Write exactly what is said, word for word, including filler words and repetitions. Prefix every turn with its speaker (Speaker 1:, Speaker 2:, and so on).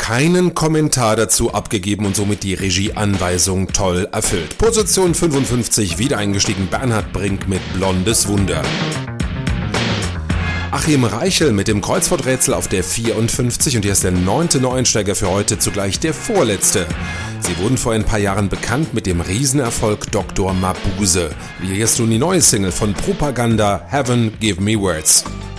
Speaker 1: keinen Kommentar dazu abgegeben und somit die Regieanweisung toll erfüllt. Position fünfundfünfzig, wieder eingestiegen Bernhard Brink mit Blondes Wunder. Achim Reichel mit dem Kreuzworträtsel auf der vierundfünfzig und hier ist der neunte Neueinsteiger für heute, zugleich der vorletzte. Sie wurden vor ein paar Jahren bekannt mit dem Riesenerfolg Doktor Mabuse. Wie hier ist nun die neue Single von Propaganda, Heaven Give Me Words.